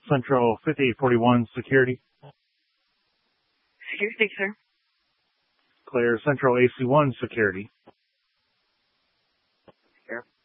Central 5841 Security. Security, sir. Clear Central AC1 Security. Here.